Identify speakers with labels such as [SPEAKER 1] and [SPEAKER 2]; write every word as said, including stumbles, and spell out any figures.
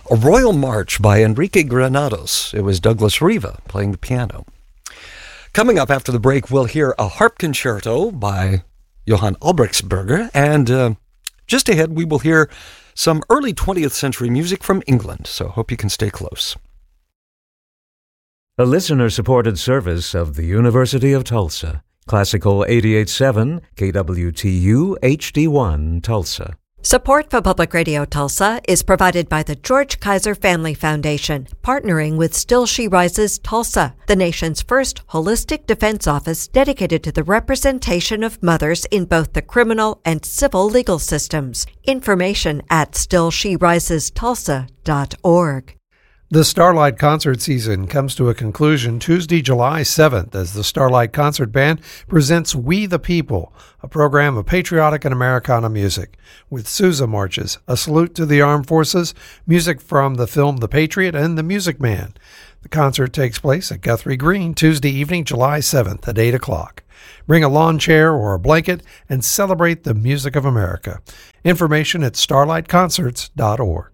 [SPEAKER 1] A Royal March by Enrique Granados. It was Douglas Riva playing the piano. Coming up after the break, we'll hear a harp concerto by Johann Albrechtsberger, and uh, just ahead we will hear some early twentieth century music from England, so hope you can stay close.
[SPEAKER 2] A listener-supported service of the University of Tulsa. Classical eighty-eight point seven, K W T U H D one, Tulsa.
[SPEAKER 3] Support for Public Radio Tulsa is provided by the George Kaiser Family Foundation, partnering with Still She Rises Tulsa, the nation's first holistic defense office dedicated to the representation of mothers in both the criminal and civil legal systems. Information at still she rises tulsa dot org.
[SPEAKER 4] The Starlight concert season comes to a conclusion Tuesday, July seventh, as the Starlight Concert Band presents We the People, a program of patriotic and Americana music, with Sousa marches, a salute to the armed forces, music from the film The Patriot, and The Music Man. The concert takes place at Guthrie Green Tuesday evening, July seventh at eight o'clock. Bring a lawn chair or a blanket and celebrate the music of America. Information at starlight concerts dot org.